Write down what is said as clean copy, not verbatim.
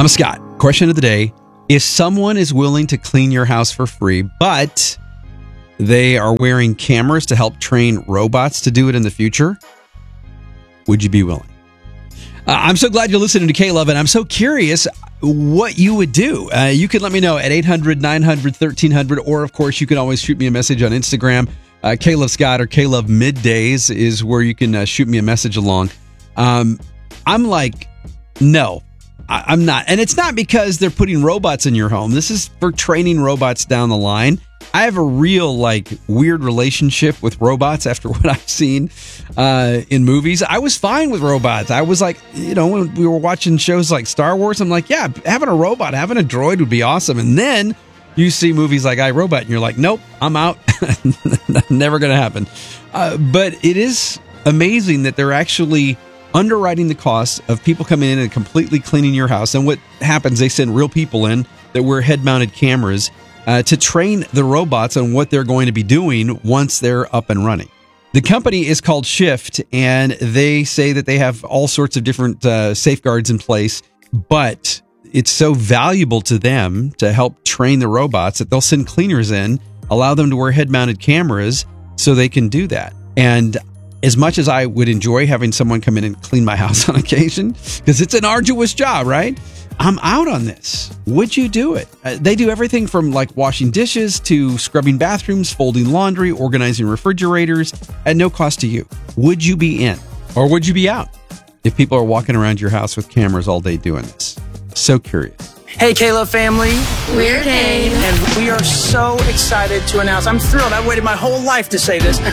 I'm Scott. Question of the day. If someone is willing to clean your house for free, but they are wearing cameras to help train robots to do it in the future, would you be willing? I'm so glad you're listening to K-Love, and I'm so curious what you would do. You can let me know at 800-900-1300, or, of course, you can always shoot me a message on Instagram. K-Love Scott or K-Love Middays is where you can shoot me a message along. I'm like, no, I'm not. And it's not because they're putting robots in your home. This is for training robots down the line. I have a real, weird relationship with robots after what I've seen in movies. I was fine with robots. I was like, when we were watching shows like Star Wars, I'm like, yeah, having a robot, having a droid would be awesome. And then you see movies like iRobot, and you're like, nope, I'm out. Never going to happen. But it is amazing that they're actually underwriting the cost of people coming in and completely cleaning your house. And what happens, they send real people in that wear head-mounted cameras to train the robots on what they're going to be doing once they're up and running. The company is called Shift, and they say that they have all sorts of different safeguards in place, but it's so valuable to them to help train the robots that they'll send cleaners in, allow them to wear head-mounted cameras so they can do that. And as much as I would enjoy having someone come in and clean my house on occasion, because it's an arduous job, right? I'm out on this. Would you do it? They do everything from washing dishes to scrubbing bathrooms, folding laundry, organizing refrigerators at no cost to you. Would you be in, or would you be out if people are walking around your house with cameras all day doing this? So curious. Hey, K-Love family. We're Dave. And we are so excited to announce, I'm thrilled. I've waited my whole life to say this.